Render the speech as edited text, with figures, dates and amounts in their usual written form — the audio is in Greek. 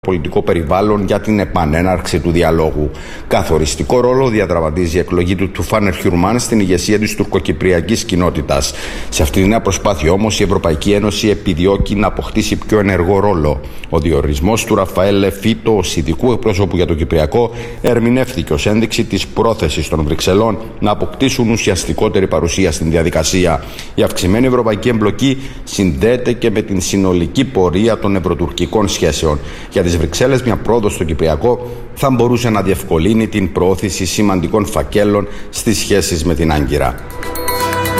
πολιτικό περιβάλλον για την επανέναρξη του διαλόγου. Καθοριστικό ρόλο διαδραματίζει η εκλογή του Τουφάνερ Χιουρμάν στην ηγεσία της τουρκοκυπριακής κοινότητας. Σε αυτή τη νέα προσπάθεια όμως η Ευρωπαϊκή Ένωση επιδιώκει να αποκτήσει πιο ενεργό ρόλο. Ο διορισμός του Ραφαέλ Φίτο ως ειδικού εκπρόσωπου για το Κυπριακό ερμηνεύτηκε ως ένδειξη της πρόθεσης των Βρυξελών να αποκτήσουν ουσιαστικότερη παρουσία στην διαδικασία. Η αυξημένη ευρωπαϊκή εμπλοκή συνδέεται και με την συνολική πορεία των ευρωτουρκικών σχέσεων. Για τις Βρυξέλλες, μια πρόοδος στο Κυπριακό θα μπορούσε να διευκολύνει την προώθηση σημαντικών φακέλων στις σχέσεις με την Άγκυρα.